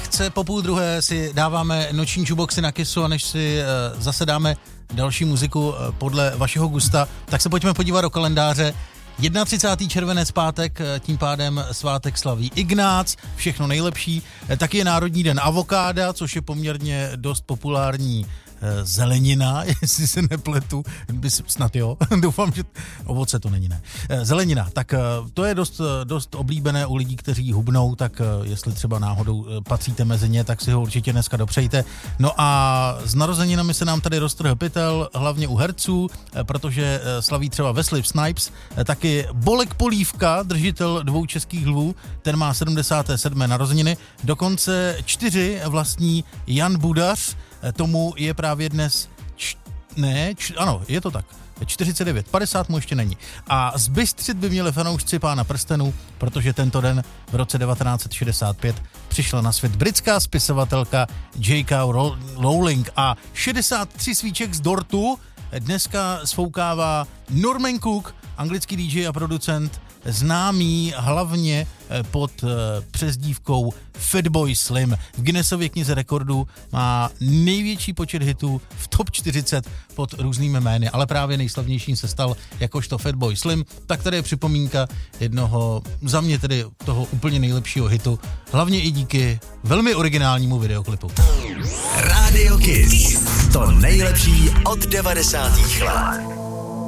lehce po 12:30 si dáváme noční jukeboxy na Kissu a než si zase dáme další muziku podle vašeho gusta, tak se pojďme podívat do kalendáře. 31. červenec pátek, tím pádem svátek slaví Ignác, všechno nejlepší. Taky je Národní den avokáda, což je poměrně dost populární zelenina, jestli se nepletu, snad jo, doufám, že ovoce to není, ne. Zelenina, tak to je dost oblíbené u lidí, kteří hubnou, tak jestli třeba náhodou patříte mezi ně, tak si ho určitě dneska dopřejte. No a s narozeninami se nám tady roztrhl pytel, hlavně u herců, protože slaví třeba Wesley Snipes, taky Bolek Polívka, držitel 2 českých lvů, ten má 77. narozeniny, dokonce 4 vlastní Jan Budař, tomu je právě dnes, ano, je to tak, 49, 50 mu ještě není. A zbystřit by měli fanoušci Pána prstenů, protože tento den v roce 1965 přišla na svět britská spisovatelka J.K. Rowling a 63 svíček z dortu dneska sfoukává Norman Cook, anglický DJ a producent, známý hlavně pod přezdívkou Fatboy Slim. V Guinnessově knize rekordů má největší počet hitů v top 40 pod různými jmény, ale právě nejslavnějším se stal jakožto Fatboy Slim. Tak tady je připomínka jednoho, za mě tedy toho úplně nejlepšího hitu, hlavně i díky velmi originálnímu videoklipu. Radio Kiss. To nejlepší od 90. let.